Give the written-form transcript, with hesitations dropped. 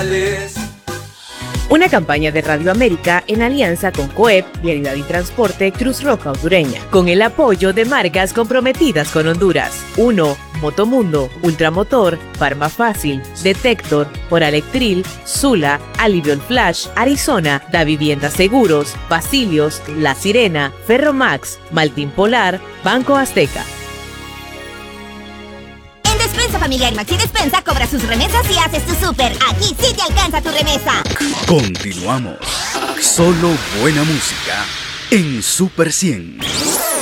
González. Una campaña de Radio América en alianza con COEP, Vialidad y Transporte Cruz Roja Hondureña, con el apoyo de marcas comprometidas con Honduras. 1. Motomundo, Ultramotor, Farma Fácil, Detector, Oralectril, Sula, Alivion Flash, Arizona, Da Vivienda Seguros, Basilios, La Sirena, Ferromax, Maltín Polar, Banco Azteca. Despensa Familiar Maxi Despensa cobra sus remesas y haces tu súper. Aquí sí te alcanza tu remesa. Continuamos. Solo buena música en Super 100.